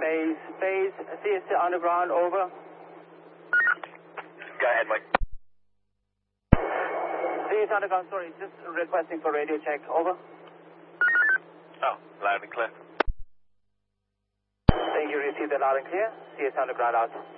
Base, CST Underground, over. Go ahead, Mike. CST Underground, sorry, just requesting for radio check, over. Oh, loud and clear. Thank you, received that loud and clear. CST Underground out.